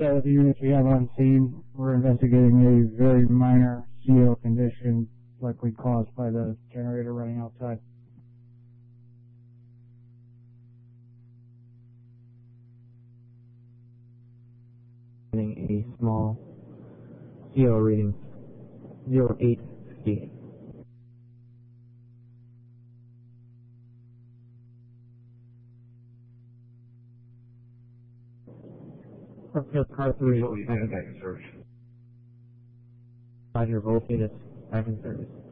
that with the units we have on scene. We're investigating a very minor CO condition likely caused by the generator running outside. A small CO reading 0850. Car 3. Roger, both units back in service.